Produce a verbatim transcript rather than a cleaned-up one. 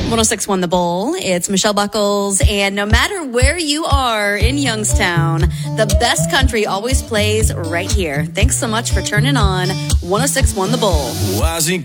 one oh six point one The Bull. It's Michelle Buckles, and no matter where you are in Youngstown, the best country always plays right here. Thanks so much for turning on one oh six point one The Bull. Why's he